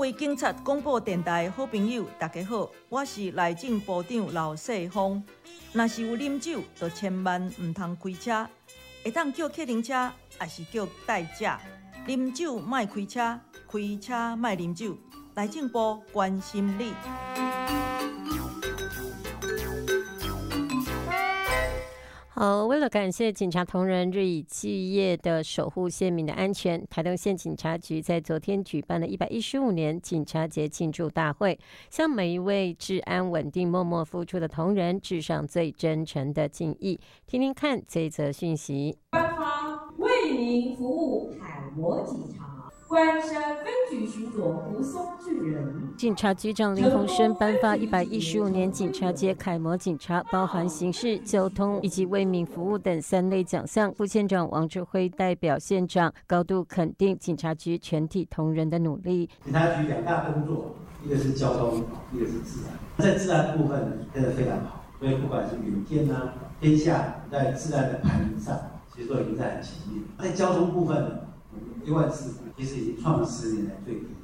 位警察广播电台好朋友，大家好，我是内政部长老世芳。若是有啉酒，就千万唔通开车，会当叫客人车，也是叫代驾。啉酒莫开车，开车莫啉酒。内政部关心你。 好，为了感谢警察同仁日以继夜的守护县民的安全，台东县警察局在昨天举办了115年警察节庆祝大会，向每一位治安稳定、默默付出的同仁致上最真诚的敬意。听听看这一则讯息。 官方为民服务海螺警察。关山分局巡佐胡松智仁， 警察局长林鸿生颁发115年警察节楷模警察，包含刑事、交通以及为民服务等3类奖项。副县长王志辉代表县长高度肯定警察局全体同仁的努力。 警察局2大工作，一个是交通，一个是治安。在治安部分真的非常好，所以不管是云天啊、天下，在治安的排名上，其实都已经在很前面。在交通部分，1万4其实已经创了10年来最低。